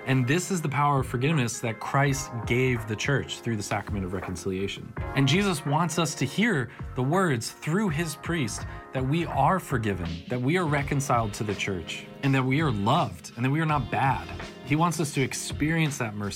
And this is the power of forgiveness that Christ gave the church through the sacrament of reconciliation. And Jesus wants us to hear the words through his priest that we are forgiven, that we are reconciled to the church, and that we are loved, and that we are not bad. He wants us to experience that mercy